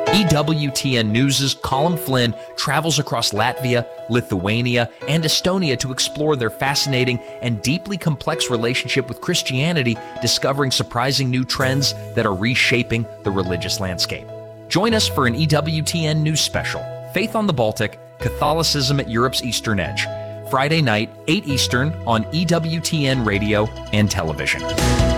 EWTN News' Colin Flynn travels across Latvia, Lithuania, and Estonia to explore their fascinating and deeply complex relationship with Christianity, discovering surprising new trends that are reshaping the religious landscape. Join us for an EWTN News special, Faith on the Baltic, Catholicism at Europe's Eastern Edge, Friday night, 8 Eastern on EWTN Radio and Television.